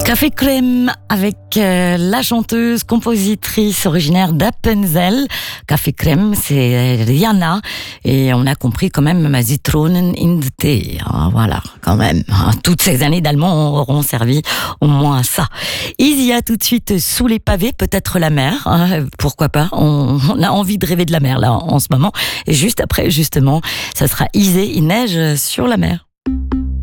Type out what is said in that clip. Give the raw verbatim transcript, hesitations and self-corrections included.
Café Crème avec euh, la chanteuse, compositrice originaire d'Appenzell. Café Crème, c'est Rihanna. Et on a compris quand même ma Zitronen in the thee. Ah, voilà, quand même. Ah, toutes ces années d'allemand auront servi au moins à ça. Isia, tout de suite, sous les pavés, peut-être la mer. Hein, pourquoi pas, on, on a envie de rêver de la mer là en ce moment. Et juste après, justement, ça sera Isée, il neige sur la mer.